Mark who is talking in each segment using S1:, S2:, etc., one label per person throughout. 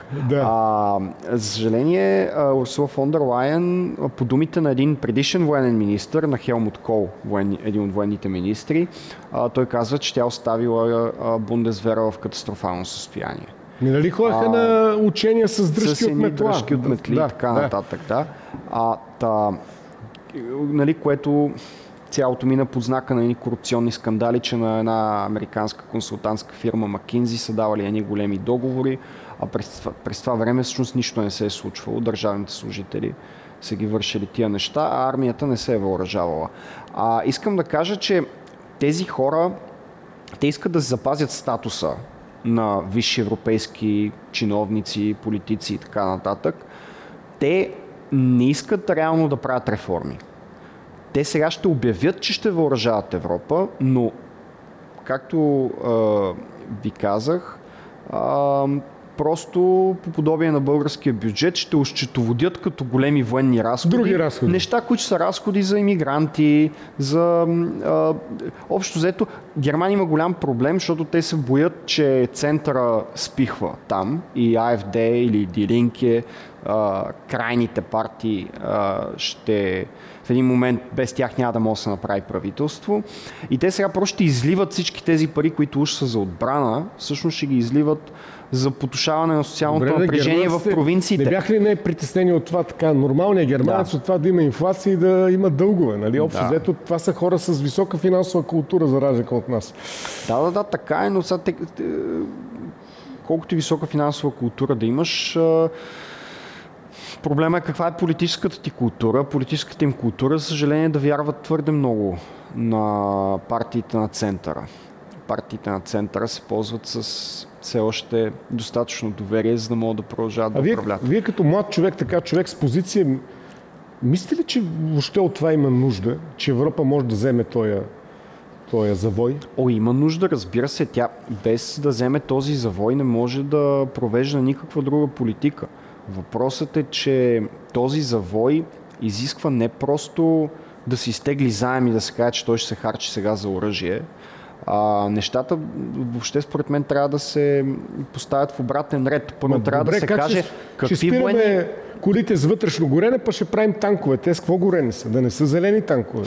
S1: Да.
S2: За съжаление, Урсула фон дер Лайен, по думите на един предишен военен министър, на Хелмут Кол, един от военните министри, той казва, че тя оставила Бундесвера в катастрофално състояние.
S1: Нали ходеха на учения с дръжки от метла?
S2: Дръжки от метли и така нататък, да. Нали, което цялото мина под знака на едни корупционни скандали, че на една американска консултантска фирма Макинзи са давали едни големи договори, а през това време всъщност нищо не се е случвало. Държавните служители са ги вършили тия неща, а армията не се е въоръжавала. Искам да кажа, че тези хора, те искат да запазят статуса на висши европейски чиновници, политици и така нататък. Те не искат реално да правят реформи. Те сега ще обявят, че ще въоръжават Европа, но както ви казах, просто по подобие на българския бюджет ще осчетоводят като големи военни разходи.
S1: Други разходи.
S2: Неща, които са разходи за имигранти, за... общо взето, Германия има голям проблем, защото те се боят, че центъра спихва там и АФД или Die Linke, крайните партии ще... В един момент без тях няма да може да се направи правителство. И те сега просто ще изливат всички тези пари, които уж са за отбрана, всъщност ще ги изливат за потушаване на социалното напрежение в провинциите.
S1: Не бяха ли не-притеснени от това така? Нормалният германец от това да има инфлация и да има дългове. Нали? Общо взето, това са хора с висока финансова култура, за разлика от нас.
S2: Да, така е, но сега колкото и висока финансова култура да имаш, проблема е каква е политическата ти култура. Политическата им култура, за съжаление, да вярват твърде много на партиите на центъра. Партиите на центъра се ползват с все още достатъчно доверие, за да могат да продължават да управляват.
S1: Вие като млад човек, така човек с позиция, мислите ли, че въобще от това има нужда, че Европа може да вземе този завой?
S2: Има нужда, разбира се. Тя без да вземе този завой не може да провежда никаква друга политика. Въпросът е, че този завой изисква не просто да се изтегли заем и да се каже, че той ще се харчи сега за оръжие. Нещата въобще според мен трябва да се поставят в обратен ред. Първо трябва да се каже
S1: какви ще спираме колите с вътрешно горене, па ще правим танкове. Те с какво горени са? Да не са зелени танкове.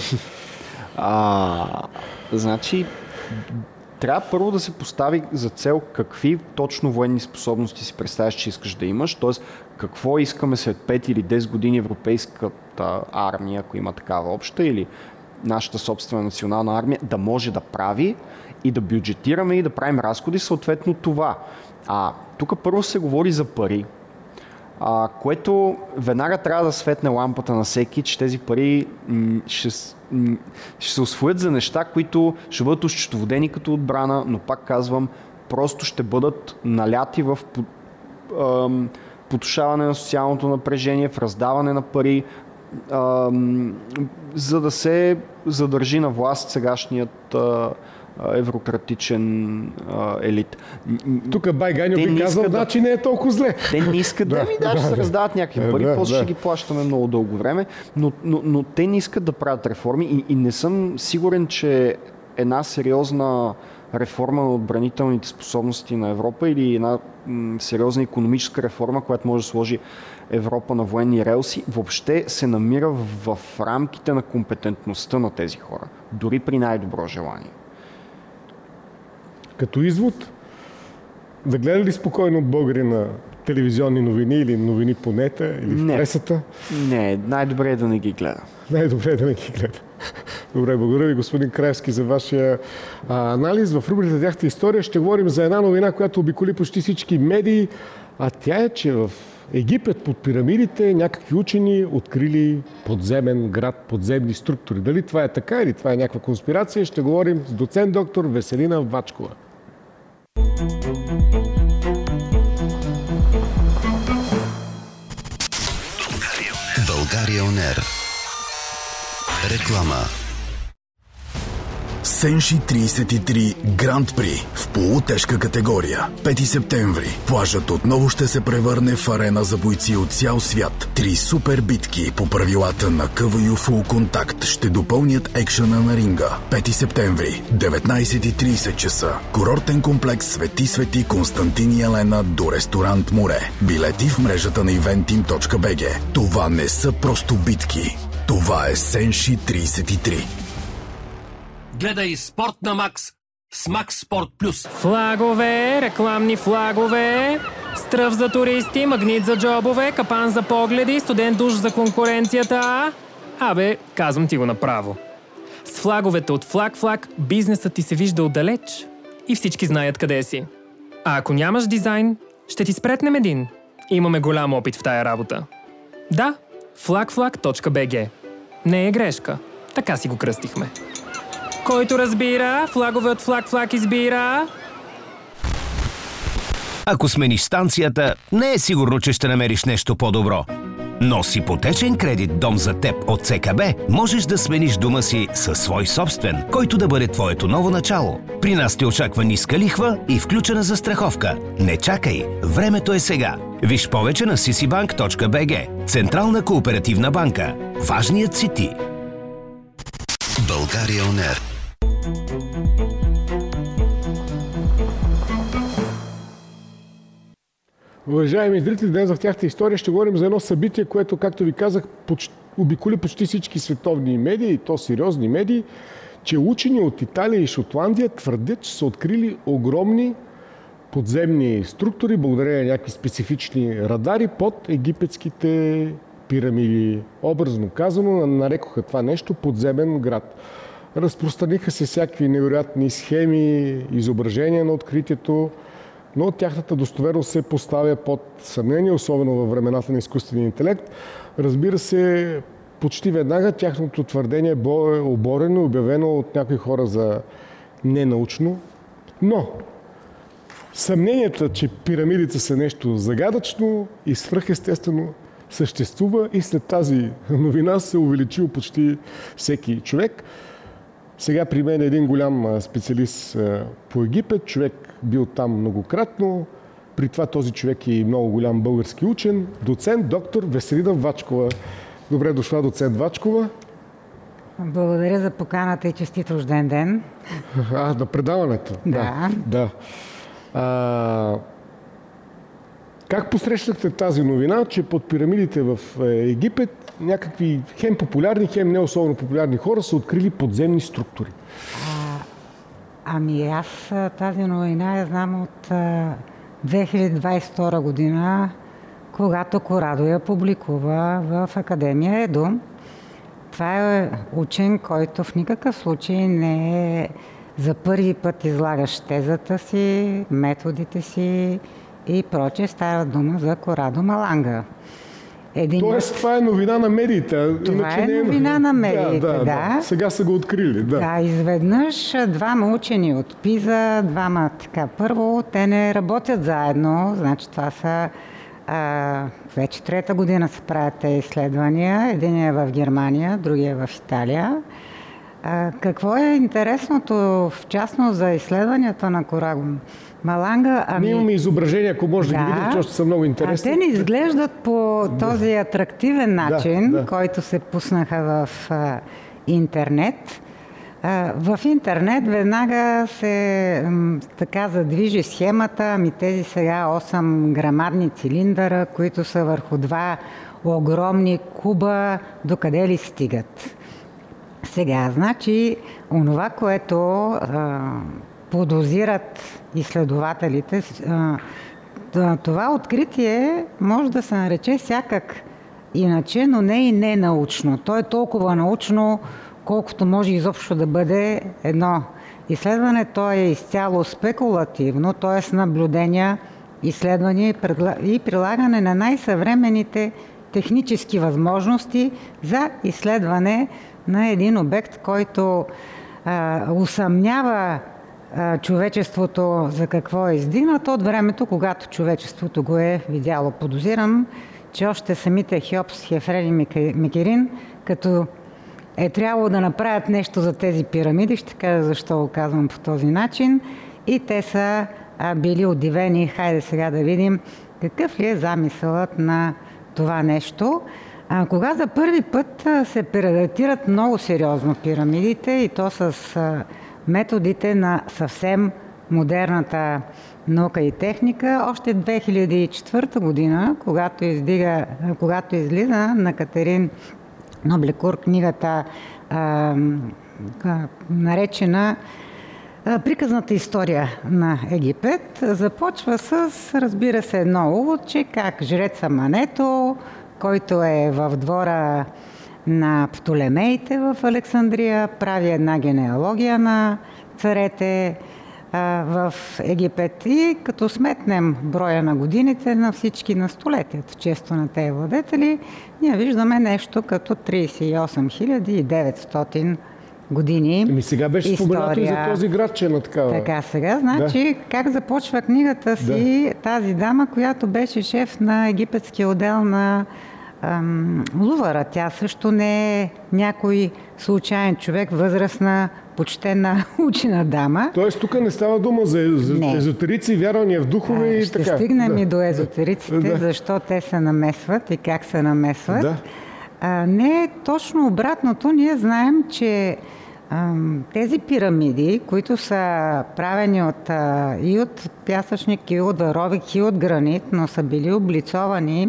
S2: Значи трябва първо да се постави за цел какви точно военни способности си представяш, че искаш да имаш, т.е. какво искаме след 5 или 10 години европейската армия, ако има такава обща, или нашата собствена национална армия, да може да прави и да бюджетираме и да правим разходи съответно това. Тук първо се говори за пари, което веднага трябва да светне лампата на всеки, че тези пари ще се усвоят за неща, които ще бъдат осчетоводени като отбрана, но пак казвам, просто ще бъдат наляти в потушаване на социалното напрежение, в раздаване на пари, за да се задържи на власт сегашният еврократичен елит.
S1: Тук Байганьо би казал, значи не е толкова зле.
S2: Те не искат даже се раздават някакви пари, после ще ги плащаме много дълго време, но те не искат да правят реформи и не съм сигурен, че една сериозна реформа на отбранителните способности на Европа или една сериозна икономическа реформа, която може да сложи Европа на военни релси, въобще се намира в рамките на компетентността на тези хора, дори при най-добро желание.
S1: Като извод, да гледа ли спокойно българи на телевизионни новини или новини по нета или в пресата?
S2: Не, най-добре е да не ги гледа.
S1: Най-добре е да не ги гледа. Добре, благодаря ви, господин Краевски, за вашия анализ. В рубриката "Тяхната история" ще говорим за една новина, която обиколи почти всички медии, а тя е, че в Египет под пирамидите някакви учени открили подземен град, подземни структури. Дали това е така или това е някаква конспирация, ще говорим с доцент доктор Веселина Вачкова.
S3: България ОНЕР. Реклама. Сенши 33 Гранд При в полутежка категория. 5 септември. Плажът отново ще се превърне в арена за бойци от цял свят. 3 супер битки по правилата на КВЮ Full Contact ще допълнят екшъна на ринга. 5 септември, 19:30 часа. Курортен комплекс Свети Константин и Елена до ресторант Море. Билети в мрежата на eventim.bg. Това не са просто битки. Това е Сенши 33.
S4: Гледай Спорт на Макс с Макс Спорт Плюс.
S5: Флагове, рекламни флагове, стръв за туристи, магнит за джобове, капан за погледи, студен душ за конкуренцията. Абе, казвам ти го направо. С флаговете от Флаг, бизнесът ти се вижда отдалеч и всички знаят къде си. А ако нямаш дизайн, ще ти спретнем един. Имаме голям опит в тая работа. Да, flagflag.bg. Не е грешка. Така си го кръстихме. Който разбира, флагове от Флаг избира.
S6: Ако смениш станцията, не е сигурно, че ще намериш нещо по-добро. Но с ипотечен кредит «Дом за теб» от ЦКБ можеш да смениш дома си със свой собствен, който да бъде твоето ново начало. При нас те очаква ниска лихва и включена застраховка. Не чакай, времето е сега. Виж повече на ccbank.bg. Централна кооперативна банка. Важният си ти.
S7: България ОНЕР.
S1: Уважаеми зрители, днес в тяхната история ще говорим за едно събитие, което, както ви казах, обиколи почти всички световни медии, и то сериозни медии, че учени от Италия и Шотландия твърдят, че са открили огромни подземни структури, благодарение на някакви специфични радари под египетските пирамиди. Образно казано, нарекоха това нещо подземен град. Разпространиха се всякакви невероятни схеми, изображения на откритието, но тяхната достоверност се поставя под съмнение, особено във времената на изкуствения интелект. Разбира се, почти веднага тяхното твърдение бе оборено и обявено от някои хора за ненаучно. Но съмненията, че пирамидите са нещо загадъчно и свръхестествено, съществува и след тази новина се увеличил почти всеки човек. Сега при мен е един голям специалист по Египет, човек бил там многократно. При това този човек е и много голям български учен, доцент, доктор Веселина Вачкова. Добре дошла, доцент Вачкова.
S8: Благодаря за поканата и честит рожден ден.
S1: На предаването? Да. Как посрещнахте тази новина, че под пирамидите в Египет някакви хем популярни, хем не особено популярни хора са открили подземни структури?
S8: Аз тази новина я знам от 2022 година, когато Корадо я публикува в Академия ЕДУ. Това е учен, който в никакъв случай не е за първи път излагащ тезата си, методите си и прочее. Става дума за Корадо Маланга.
S1: Тоест, това е новина на медиите.
S8: Това е новина на медиите, да.
S1: Сега са го открили, да.
S8: Да, изведнъж двама учени от Пиза, първо, те не работят заедно, значи това са вече трета година се правят тези изследвания. Единият е в Германия, другия е в Италия. Какво е интересното, в частност за изследванията на Корадо Маланга?
S1: Ние имаме изображения, ако може да ги видим, защото са много интересни.
S8: Те не изглеждат по този атрактивен начин, който се пуснаха в интернет. В интернет веднага се задвижи схемата, тези сега 8 грамадни цилиндъра, които са върху два огромни куба, докъде ли стигат. Сега, значи, онова, което подозират изследователите, това откритие може да се нарече всякак иначе, но не и ненаучно. То е толкова научно, колкото може изобщо да бъде едно изследване. То е изцяло спекулативно, т.е. наблюдения, изследвания и прилагане на най-съвременните технически възможности за изследване на един обект, който усъмнява човечеството за какво е издигнато от времето, когато човечеството го е видяло. Подозирам, че още самите Хеопс, Хефрен и Мекерин, като е трябвало да направят нещо за тези пирамиди. Ще кажа защо го казвам по този начин. И те са били удивени. Хайде сега да видим какъв ли е замисълът на това нещо. Кога за първи път се прередактират много сериозно пирамидите, и то с методите на съвсем модерната наука и техника, още 2004 година, когато излиза на Катерин Ноблекур книгата, наречена Приказната история на Египет, започва с, разбира се, едно увод, че как жреца Мането, който е в двора на Птолемеите в Александрия, прави една генеалогия на царете в Египет, и като сметнем броя на годините на всички на столетията, често на тези владетели, ние виждаме нещо като 38 900 години.
S1: Сега беше споменато и за този град, че е на такава.
S8: Така, сега, значи, как започва книгата си тази дама, която беше шеф на египетския отдел на Лувъра. Тя също не е някой случайен човек, възрастна, почтена, учена дама.
S1: Тоест тук не става дума за езотерици, вярвания в духове и така.
S8: Ще стигнем и до езотериците, защо те се намесват и как се намесват. Не е точно обратното. Ние знаем, че тези пирамиди, които са правени и от пясъчник, и от варовик, и от гранит, но са били облицовани,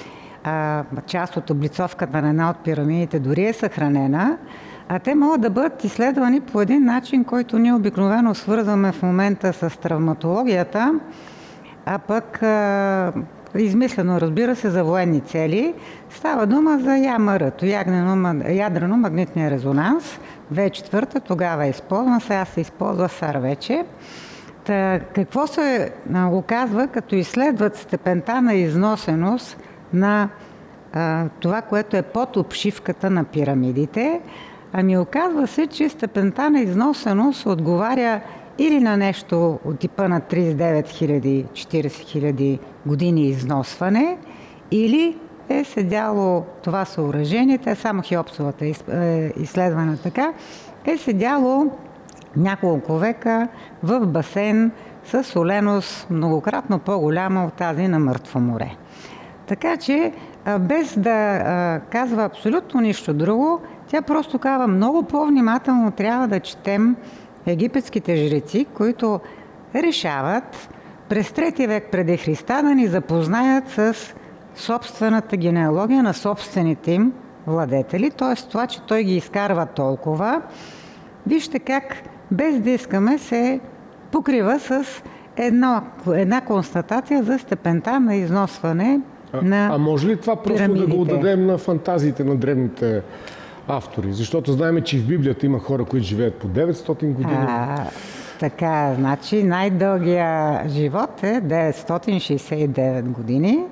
S8: част от облицовката на една от пирамидите дори е съхранена, те могат да бъдат изследвани по един начин, който ние обикновено свързваме в момента с травматологията, а пък измислено, разбира се, за военни цели. Става дума за ЯМР-то, ядрено-магнитния резонанс. 2004-та тогава е използван, сега се използва САР вече. Какво се оказва, като изследват степента на износеност на това, което е под обшивката на пирамидите? Оказва се, че степента на износеност отговаря или на нещо от типа на 39 000, 40 000 години износване, или е седяло това съоръжение, те само Хеопсовата изследвана така, е седяло няколко века в басейн с соленост многократно по-голяма от тази на Мъртво море. Така че, без да казва абсолютно нищо друго, тя просто казва, много по-внимателно трябва да четем египетските жреци, които решават през 3 век преди Христа да ни запознаят с собствената генеалогия на собствените им владетели, т.е. това, че той ги изкарва толкова. Вижте как, без да искаме, се покрива с една констатация за степента на износване на
S1: може ли това просто
S8: пирамидите?
S1: Да го отдадем на фантазиите на древните автори? Защото знаем, че в Библията има хора, които живеят по 900 години.
S8: Така, значи най-дългия живот е 969 години.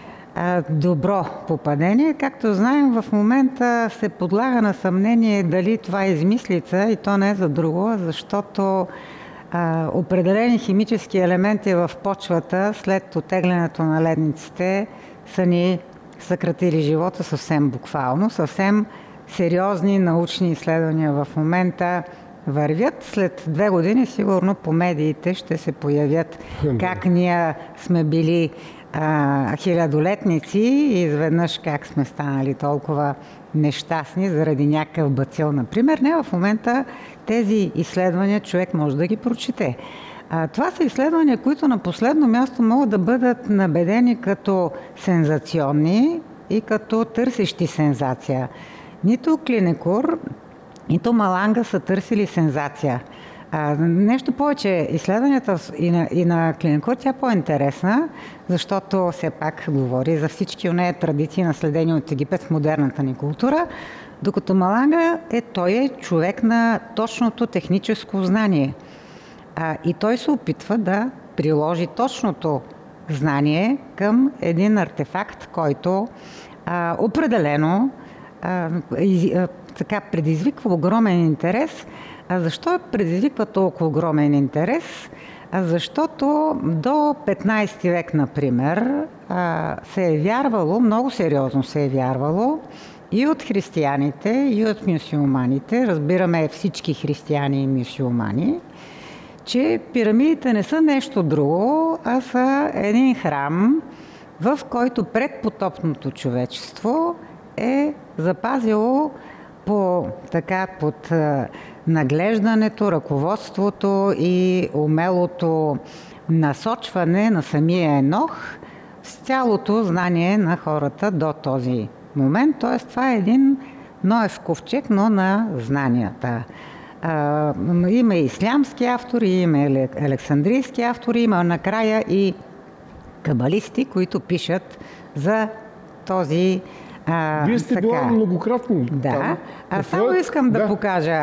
S8: Добро попадение. Както знаем, в момента се подлага на съмнение дали това е измислица, и то не е за друго, защото определени химически елементи в почвата след оттеглянето на ледниците са ни съкратили живота съвсем буквално. Съвсем сериозни научни изследвания в момента вървят. След 2 години сигурно по медиите ще се появят как ние сме били хилядолетници и изведнъж как сме станали толкова нещастни заради някакъв бацил, например. Не, в момента тези изследвания човек може да ги прочете. Това са изследвания, които на последно място могат да бъдат набедени като сензационни и като търсещи сензация. Нито Клинекур, нито Маланга са търсили сензация. Нещо повече, изследванията и на Клинекур, тя е по-интересна, защото все пак говори за всички онея традиции, наследени от Египет в модерната ни култура, докато Маланга той е човек на точното техническо знание. И той се опитва да приложи точното знание към един артефакт, който определено така предизвиква огромен интерес. Защо предизвиква толкова огромен интерес? Защото до 15 век, например, се е вярвало, много сериозно се е вярвало, и от християните, и от мюсюлманите, разбираме всички християни и мюсюлмани, че пирамидите не са нещо друго, а са един храм, в който предпотопното човечество е запазило под наглеждането, ръководството и умелото насочване на самия Енох с цялото знание на хората до този момент. Т.е. това е един Ноев ковчег, но на знанията. Има и ислямски автори, има и александрийски автори, има накрая и кабалисти, които пишат за този
S1: Вие сте била многократно.
S8: Да. Само искам да покажа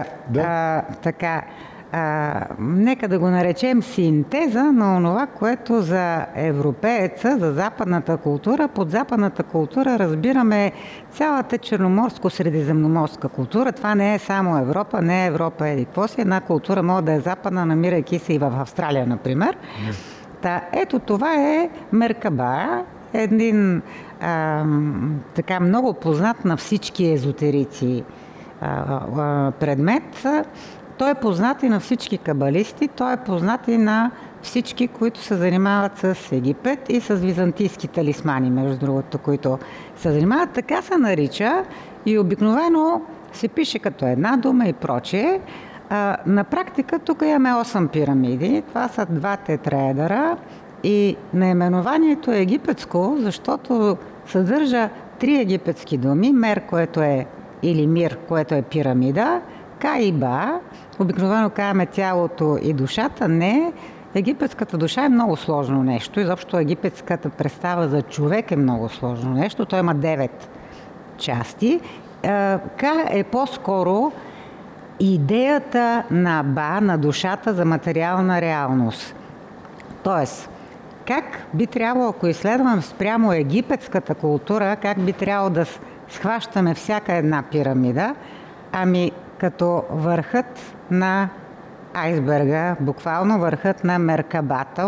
S8: нека да го наречем синтеза на онова, което за европееца, за западната култура. Под западната култура разбираме цялата черноморско-средиземноморска култура. Това не е само Европа, не е Европа еди какво си. Една култура може да е западна, намирайки се и в Австралия, например. Ето това е Меркаба, един така много познат на всички езотерици предмет. Той е познат и на всички кабалисти, той е познат и на всички, които се занимават с Египет и с византийски талисмани, между другото, които се занимават. Така се нарича и обикновено се пише като една дума и прочее. На практика тук имаме 8 пирамиди. Това са 2 тетраедъра и наименованието е египетско, защото съдържа 3 египетски думи. Мер, което е, или мир, което е пирамида, Ка и Ба. Обикновено казваме тялото и душата. Не, египетската душа е много сложно нещо. Изобщо египетската представа за човек е много сложно нещо. Той има 9 части. Ка е по-скоро идеята на Ба, на душата за материална реалност. Тоест, как би трябвало, ако изследвам спрямо египетската култура, как би трябвало да схващаме всяка една пирамида, като върхът на айсберга, буквално върхът на Меркабата.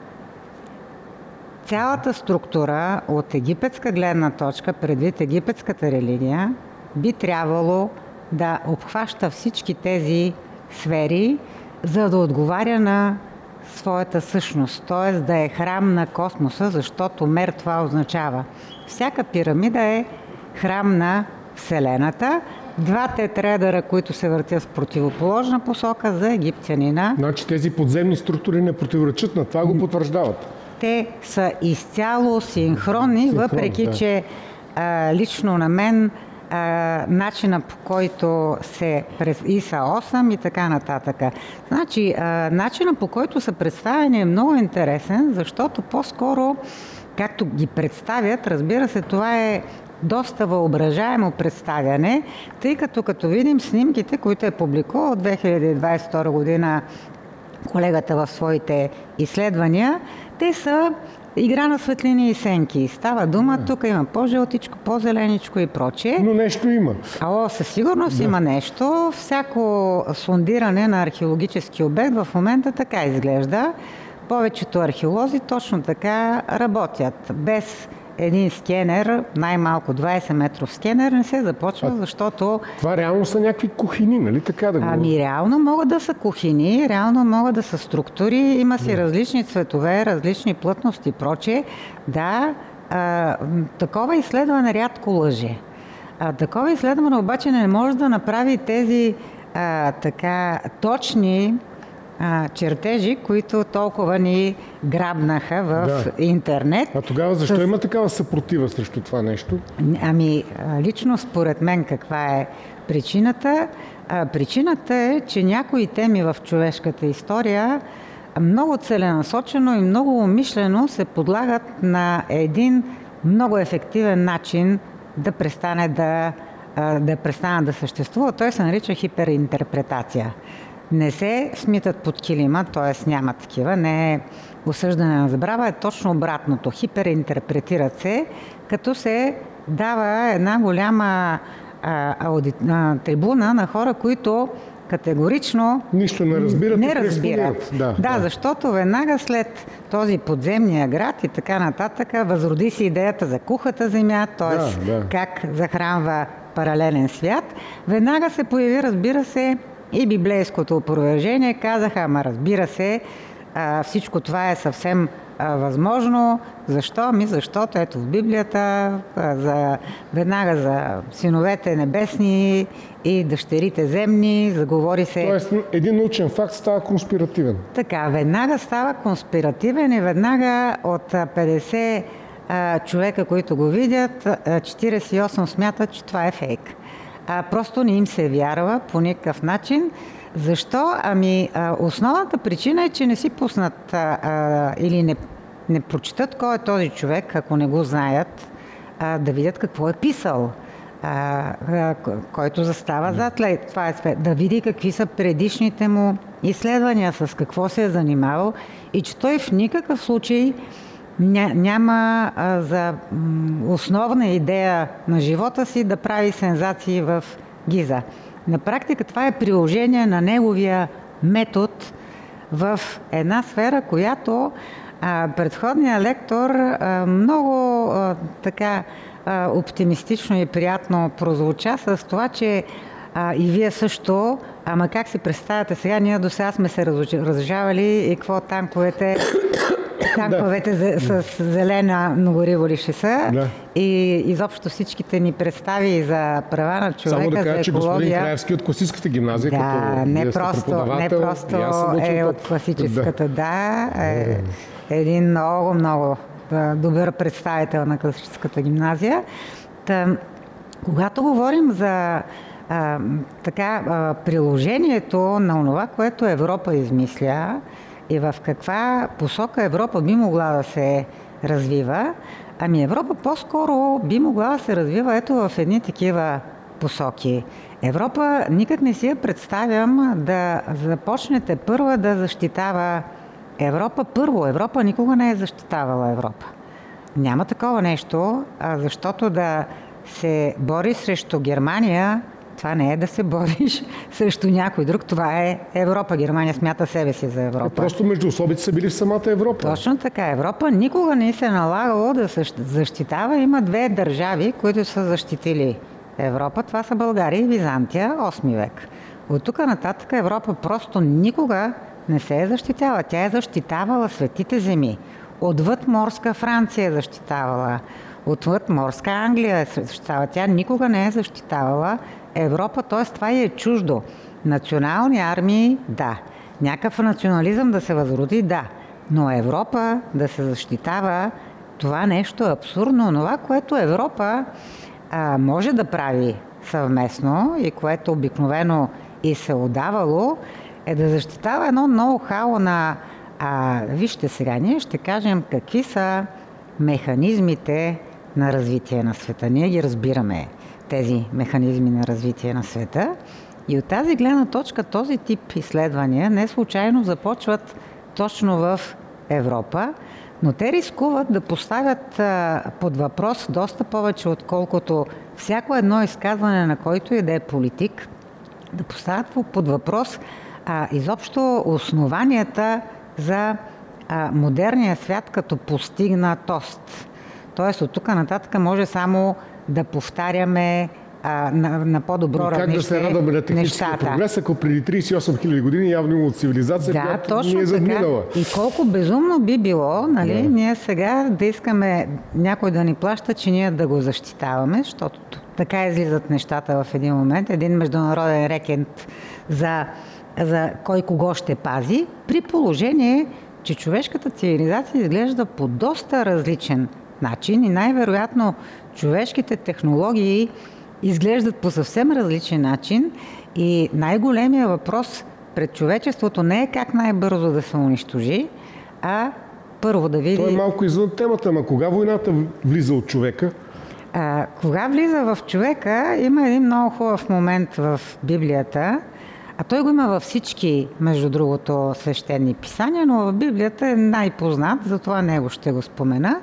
S8: Цялата структура от египетска гледна точка, предвид египетската религия, би трябвало да обхваща всички тези сфери, за да отговаря на своята същност, т.е. да е храм на космоса, защото Мер това означава. Всяка пирамида е храм на Вселената. 2 тетраедъра, които се въртят в противоположна посока за египтянина.
S1: Значи тези подземни структури не противоречат на това, го потвърждават.
S8: Те са изцяло синхронни, въпреки че лично на мен начина, по който се ИСА 8 и така нататък. Значи, начина, по който са представени, е много интересен, защото по-скоро, както ги представят, разбира се, това е доста въображаемо представяне, тъй като видим снимките, които е публикувал от 2022 година колегата в своите изследвания, те са игра на светлини и сенки. Става дума, тук има по-жълтичко, по-зеленичко и прочее.
S1: Но нещо има.
S8: Със сигурност има нещо. Всяко сондиране на археологически обект в момента така изглежда. Повечето археолози точно така работят. Без един скенер, най-малко 20 метров скенер, не се започва, защото...
S1: Това реално са някакви кухини, нали така да го...
S8: Реално могат да са кухини, реално могат да са структури, има си различни цветове, различни плътности и прочее. Да, такова изследване рядко лъже. Такова изследване обаче не може да направи тези така точни чертежи, които толкова ни грабнаха в интернет.
S1: А тогава защо има такава съпротива срещу това нещо?
S8: Лично според мен каква е причината? Причината е, че някои теми в човешката история много целенасочено и много умишлено се подлагат на един много ефективен начин да престане да съществува. Той се нарича хиперинтерпретация. Не се смитат под килима, т.е. няма такива, не е осъждане на забрава, е точно обратното. Хиперинтерпретират се, като се дава една голяма трибуна на хора, които категорично
S1: нищо не разбират.
S8: Не разбират. Да, защото веднага след този подземния град и така нататък възроди се идеята за кухата земя, т.е. как захранва паралелен свят. Веднага се появи, разбира се, и библейското опровержение. Казаха, ама разбира се, всичко това е съвсем възможно. Защо? Защото ето в Библията веднага за синовете небесни и дъщерите земни заговори се...
S1: Тоест един научен факт става конспиративен.
S8: Така, веднага става конспиративен и веднага от 50 човека, които го видят, 48 смятат, че това е фейк. Просто не им се вярва по никакъв начин. Защо? Основната причина е, че не си пуснат или не прочитат кой е този човек, ако не го знаят, да видят какво е писал, който застава зад това е да види какви са предишните му изследвания, с какво се е занимавал и че той в никакъв случай няма за основна идея на живота си да прави сензации в Гиза. На практика това е приложение на неговия метод в една сфера, която предходният лектор много така оптимистично и приятно прозвуча с това, че и вие също, ама как си представяте сега, ние до сега сме се разжавали и какво танковете с зелена гориво ли ще са и изобщо всичките ни представи за права на човека,
S1: само да кажа,
S8: за екология.
S1: Че господин Краевски от класическата гимназия, като
S8: не просто е от класическата, един много добър представител на класическата гимназия. Когато говорим за приложението на това, което Европа измисля и в каква посока Европа би могла да се развива, Европа по-скоро би могла да се развива в едни такива посоки. Европа никак не си я представям да започнете първа да защитава Европа. Първо, Европа никога не е защитавала Европа. Няма такова нещо, защото да се бори срещу Германия, това не е да се бориш срещу някой друг, това е Европа. Германия смята себе си за Европа.
S1: Просто междуособици са били в самата Европа.
S8: Точно така. Европа никога не се е налагало да се защитава. Има две държави, които са защитили Европа. Това са България и Византия, 8 век. От тук нататък Европа просто никога не се е защитавала. Тя е защитавала светите земи. Отвъд морска Франция е защитавала. Отвъд морска Англия е защитавала. Тя никога не е защитавала Европа, т.е. това е чуждо. Национални армии, да. Някакъв национализъм да се възроди, да. Но Европа да се защитава, това нещо е абсурдно. Това, което Европа може да прави съвместно и което обикновено и се отдавало, е да защитава едно ноу-хау на... вижте сега, ние ще кажем какви са механизмите на развитие на света. Ние ги разбираме, тези механизми на развитие на света. И от тази гледна точка този тип изследвания не случайно започват точно в Европа, но те рискуват да поставят под въпрос доста повече, отколкото всяко едно изказване на който и да е политик, да поставят под въпрос изобщо основанията за модерния свят като постигнатост. Тоест от тук нататък може само да повтаряме на по-добро равнище
S1: нещата. Как да се радваме на техническия прогрес, ако преди 38 000 години явно има цивилизация, която ни е задминала.
S8: И колко безумно би било, ние сега да искаме някой да ни плаща, че ние да го защитаваме, защото така излизат нещата в един момент. Един международен рекет за кой кого ще пази, при положение, че човешката цивилизация изглежда по доста различен начин и най-вероятно човешките технологии изглеждат по съвсем различен начин и най-големият въпрос пред човечеството не е как най-бързо да се унищожи, а първо да види...
S1: Това е малко извън темата, ама кога войната влиза от човека?
S8: Кога влиза в човека, има един много хубав момент в Библията, а той го има във всички, между другото, свещени писания, но в Библията е най-познат, затова него ще го спомена.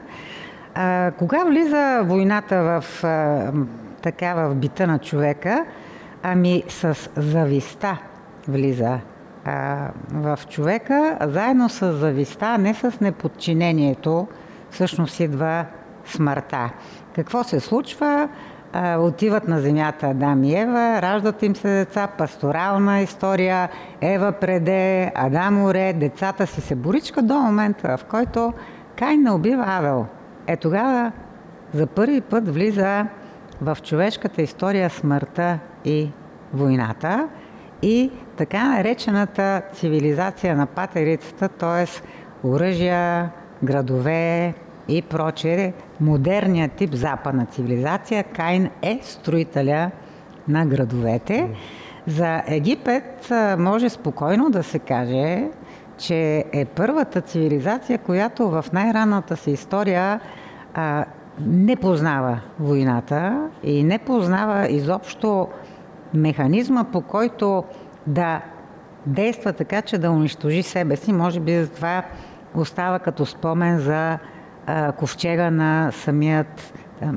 S8: Кога влиза войната в бита на човека? С зависта влиза в човека, заедно с завистта, не с неподчинението, всъщност идва смъртта. Какво се случва? Отиват на земята Адам и Ева, раждат им се деца, пасторална история, Ева преде, Адам оре, децата си се боричка до момента, в който Каин не убива Авел. Тогава за първи път влиза в човешката история смъртта и войната и така наречената цивилизация на патерицата, т.е. оръжия, градове и прочее, модерният тип западна цивилизация. Каин е строителя на градовете. За Египет може спокойно да се каже, че е първата цивилизация, която в най-ранната си история не познава войната и не познава изобщо механизма, по който да действа така, че да унищожи себе си. Може би за това остава като спомен за ковчега на самият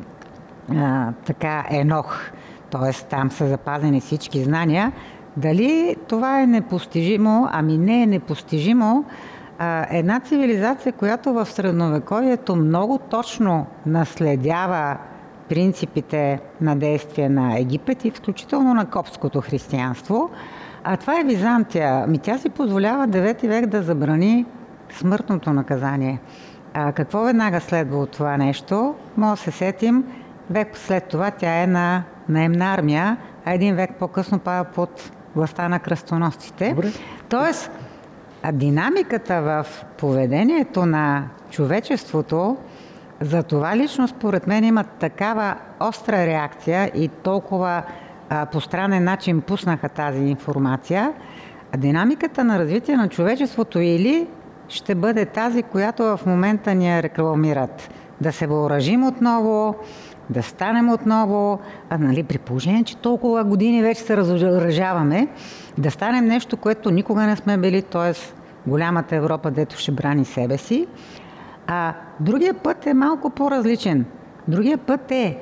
S8: Енох. Т.е. там са запазени всички знания. Дали това е непостижимо? Ами не е непостижимо. Една цивилизация, която в средновековието много точно наследява принципите на действие на Египет и включително на коптското християнство. Това е Византия. Тя си позволява 9 век да забрани смъртното наказание. Какво веднага следва от това нещо? Може да се сетим, век след това тя е на наемна армия, а 1 век по-късно пада под властта на кръстоносците.
S1: Добре.
S8: Тоест, динамиката в поведението на човечеството, за това лично според мен има такава остра реакция и толкова по странен начин пуснаха тази информация. Динамиката на развитие на човечеството или ще бъде тази, която в момента ни я рекламират. Да се въоръжим отново, да станем отново, при положение, че толкова години вече се разоръжаваме, да станем нещо, което никога не сме били, т.е. голямата Европа, дето ще брани себе си. Другия път е малко по-различен. Другия път е,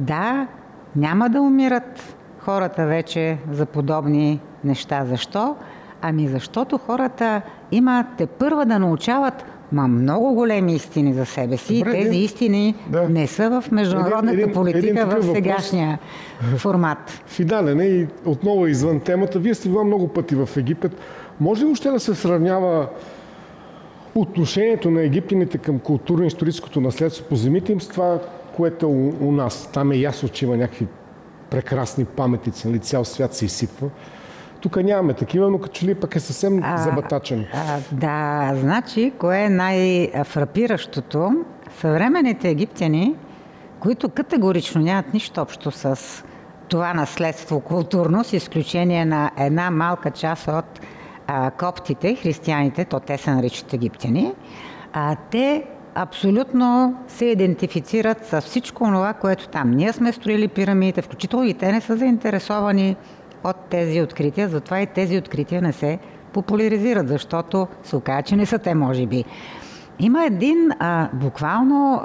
S8: няма да умират хората вече за подобни неща. Защо? Защото хората имат тепърва да научават много големи истини за себе си.
S1: Добре,
S8: тези истини не са в международната политика в сегашния формат.
S1: Финален е и отново извън темата. Вие сте била много пъти в Египет. Може ли още да се сравнява отношението на египтяните към културно-историческото наследство по земите им с това, което е у нас? Там е ясно, че има някакви прекрасни паметници, цял свят се изсипва. Тук нямаме такива, но като че ли пък е съвсем забатачен.
S8: Значи, кое е най-фрапиращото? Съвременните египтяни, които категорично нямат нищо общо с това наследство културно, с изключение на една малка част от коптите, християните, то те се наричат египтяни, те абсолютно се идентифицират с всичко това, което там. Ние сме строили пирамидите, включително и те не са заинтересовани от тези открития, затова и тези открития не се популяризират, защото се оказа, че не са те, може би. Има буквално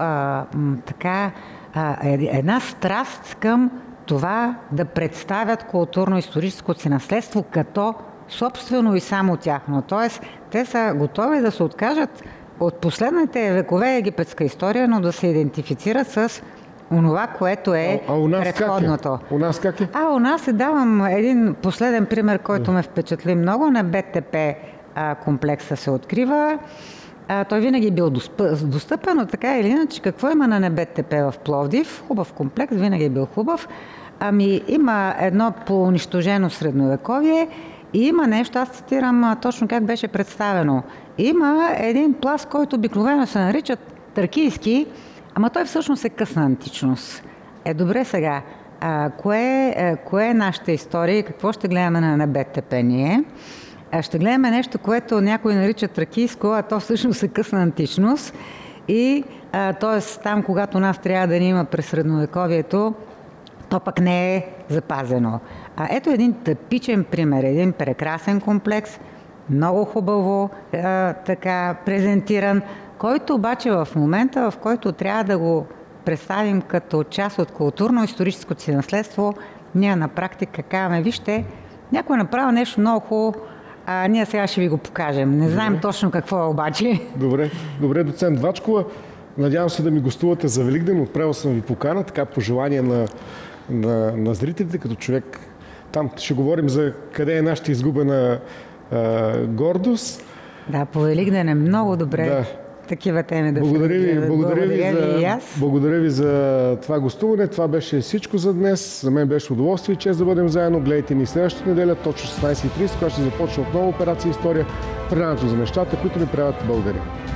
S8: една страст към това да представят културно-историческото си наследство като собствено и само тяхно. Тоест, те са готови да се откажат от последните векове египетска история, но да се идентифицират с онова, което е предходното.
S1: У нас как е?
S8: У нас давам един последен пример, който ме впечатли много. На БТП комплекса се открива. Той винаги е бил достъпен, но така или иначе, какво има на БТП в Пловдив? Хубав комплекс, винаги е бил хубав. Има едно поунищожено средновековие и има нещо, аз цитирам точно как беше представено. Има един пласт, който обикновено се наричат тракийски, ама той всъщност е късна античност. Добре сега, кое е нашата история и какво ще гледаме на БТП ние? Ще гледаме нещо, което някой нарича тракийско, а то всъщност е късна античност. И т.е. там, когато нас трябва да ни има през средновековието, то пък не е запазено. Ето един типичен пример, един прекрасен комплекс, много хубаво така презентиран, който обаче в момента, в който трябва да го представим като част от културно-историческото си наследство, ние на практика казваме, вижте, Някой направи нещо много хубаво, а ние сега ще ви го покажем. Не знаем точно какво е обаче.
S1: Добре, доцент Вачкова. Надявам се да ми гостувате за Великден. Отправил съм ви покана, така пожелание на зрителите, като човек. Там ще говорим за къде е нашата изгубена гордост.
S8: Да, по Великден е много добре.
S1: Да.
S8: Такива теми да
S1: Благодаря ви за това гостуване. Това беше всичко за днес. За мен беше удоволствие и чест да бъдем заедно. Гледайте ни следващата неделя, точно 16:30, когато ще започне отново операция История. Предаването за нещата, които ни правят българи.